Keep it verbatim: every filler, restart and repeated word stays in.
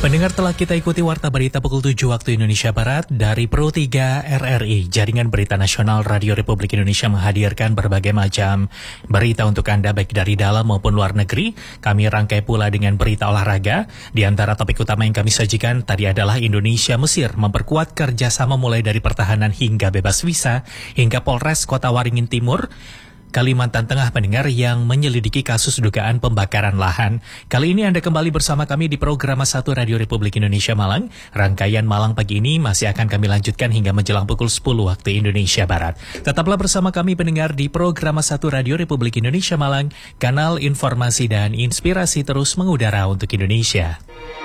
Pendengar, telah kita ikuti Warta Berita pukul tujuh waktu Indonesia Barat dari Pro tiga R R I. Jaringan Berita Nasional Radio Republik Indonesia menghadirkan berbagai macam berita untuk Anda baik dari dalam maupun luar negeri. Kami rangkai pula dengan berita olahraga. Di antara topik utama yang kami sajikan tadi adalah Indonesia-Mesir memperkuat kerjasama mulai dari pertahanan hingga bebas visa, hingga Polres Kota Waringin Timur, Kalimantan Tengah, pendengar, yang menyelidiki kasus dugaan pembakaran lahan. Kali ini Anda kembali bersama kami di program satu Radio Republik Indonesia Malang. Rangkaian Malang pagi ini masih akan kami lanjutkan hingga menjelang pukul sepuluh waktu Indonesia Barat. Tetaplah bersama kami pendengar di program satu Radio Republik Indonesia Malang, kanal informasi dan inspirasi terus mengudara untuk Indonesia.